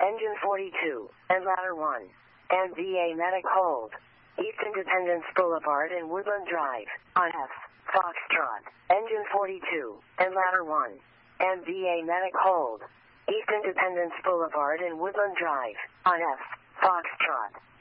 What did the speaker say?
Engine 42, and Ladder 1. MVA Medic hold. East Independence Boulevard and Woodland Drive, on F. Foxtrot. Engine 42, and Ladder 1. MVA Medic hold. East Independence Boulevard and Woodland Drive, on F. Foxtrot.